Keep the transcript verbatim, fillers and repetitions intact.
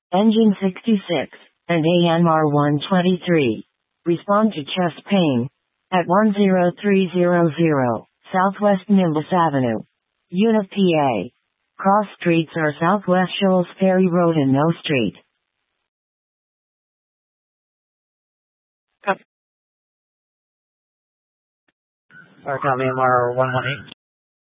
Engine sixty-six, and A M R one twenty-three. Respond to chest pain. At one zero three zero zero, Southwest Nimbus Avenue. Unit P A. Cross streets are Southwest Shoals Ferry Road and No Street. Arcom A M R one one eight.